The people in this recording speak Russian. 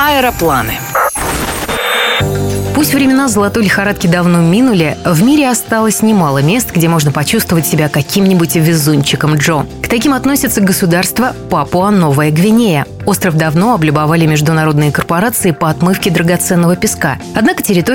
Аэропланы. Пусть времена золотой лихорадки давно минули, в мире осталось немало мест, где можно почувствовать себя каким-нибудь везунчиком Джо. К таким относятся государство Папуа-Новая Гвинея. Остров давно облюбовали международные корпорации по отмывке драгоценного песка. Однако территория